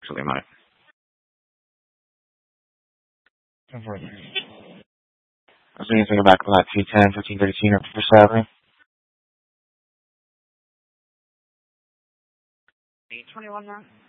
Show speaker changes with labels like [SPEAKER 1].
[SPEAKER 1] Actually, I might. I was thinking back to like 210, 1532 up to First Avenue. 821 now.